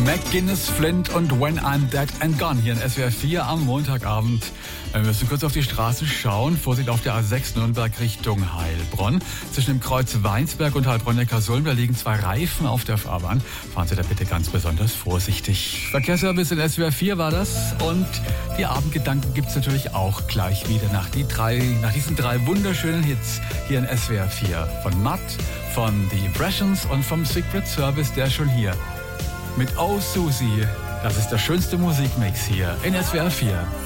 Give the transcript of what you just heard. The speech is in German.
McGuinness, Flint und When I'm Dead and Gone hier in SWR 4 am Montagabend. Wir müssen kurz auf die Straße schauen. Vorsicht auf der A6 Nürnberg Richtung Heilbronn. Zwischen dem Kreuz Weinsberg und Heilbronn-Neckarsulm, da liegen 2 Reifen auf der Fahrbahn. Fahren Sie da bitte ganz besonders vorsichtig. Verkehrsservice in SWR 4 war das. Und die Abendgedanken gibt's natürlich auch gleich wieder nach diesen 3 wunderschönen Hits hier in SWR 4. Von Matt, von The Impressions und vom Secret Service, der schon hier mit Oh Susie. Das ist der schönste Musikmix hier in SWR 4.